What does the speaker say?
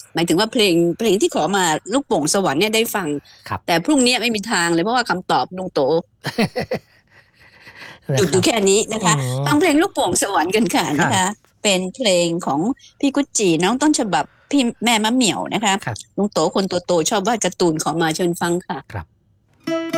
หมายถึงว่าเพลงที่ขอมาลูกโป่งสวรรค์เนี่ยได้ฟังครับแต่พรุ่งนี้ไม่มีทางเลยเพราะว่าคำตอบลุงโตหยุดอยู่นะครับแค่นี้นะอืคะมฟังเพลงลูกโป่งสวรรค์กันค่ะนะคะครับเป็นเพลงของพี่กุจจีน้องต้นฉบับพี่แม่มะเหมี่ยวนะคะครับลุงโตคนโตๆชอบวาดการ์ตูนขอมาเชิญฟังค่ะครับ